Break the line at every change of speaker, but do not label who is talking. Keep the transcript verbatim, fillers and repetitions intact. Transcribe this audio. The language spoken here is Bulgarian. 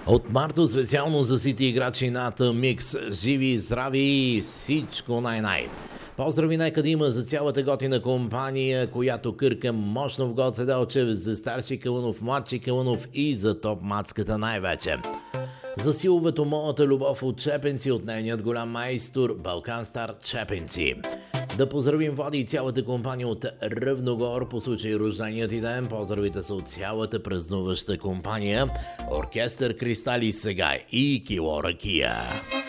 От Марто специално за сити играчи на Микс. Живи, здрави, всичко най-най. Поздрави нека да има за цялата готина компания, която кърка мощно в Гоце Делчев, за старши Калунов, младши Калунов и за топ мацката най-вече. Засилвато моята любов от Чепенци, от нейният голям майстор Балкан Стар Чепенци. Да поздравим Води и цялата компания от Ръвногор по случай рожденият и ден. Поздравите са от цялата празнуваща компания. Оркестър Кристали сега и кило ракия.